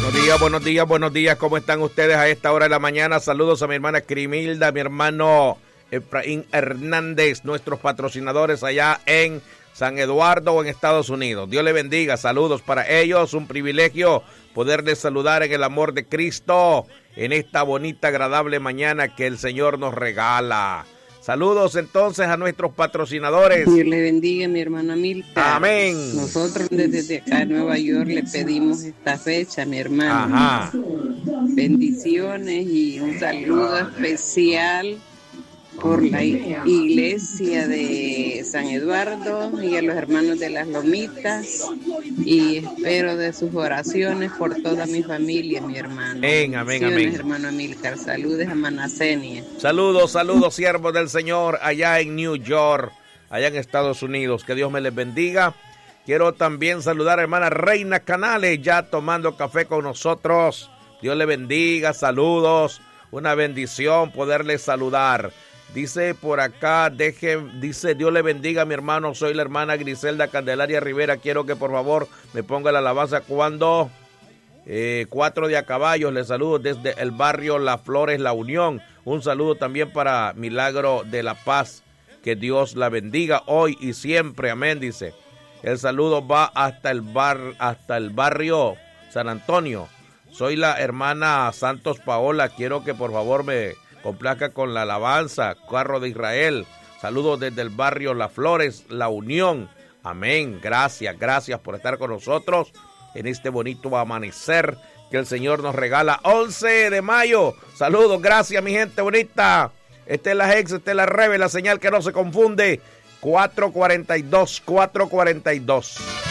Buenos días, ¿cómo están ustedes a esta hora de la mañana? Saludos a mi hermana Crimilda, mi hermano Efraín Hernández, nuestros patrocinadores allá en San Eduardo o en Estados Unidos. Dios le bendiga, saludos para ellos, un privilegio poderles saludar en el amor de Cristo en esta bonita, agradable mañana que el Señor nos regala. Saludos entonces a nuestros patrocinadores. Dios le bendiga, mi hermano Milton. Amén. Nosotros desde acá en Nueva York le pedimos esta fecha, mi hermano. Ajá. Bendiciones y un saludo especial por la iglesia de San Eduardo y a los hermanos de las Lomitas, y espero de sus oraciones por toda mi familia, mi hermano. Amén. Hermano Amílcar, saludos a Manasenia. Saludos, siervos del Señor allá en New York, allá en Estados Unidos. Que Dios me les bendiga. Quiero también saludar a hermana Reina Canales, ya tomando café con nosotros. Dios le bendiga, saludos, una bendición poderles saludar. Dice por acá, dice Dios le bendiga, mi hermano, soy la hermana Griselda Candelaria Rivera, quiero que por favor me ponga la alabanza cuando 4 de a caballos, les saludo desde el barrio Las Flores, La Unión, un saludo también para Milagro de la Paz, que Dios la bendiga hoy y siempre, amén, dice, el saludo va hasta el barrio San Antonio, soy la hermana Santos Paola, quiero que por favor me complazca con la alabanza, Carro de Israel. Saludos desde el barrio Las Flores, La Unión. Amén. Gracias por estar con nosotros en este bonito amanecer que el Señor nos regala. 11 de mayo. Saludos, gracias mi gente bonita. Esta es la Hex, esta es la Rebe, la señal que no se confunde. 442.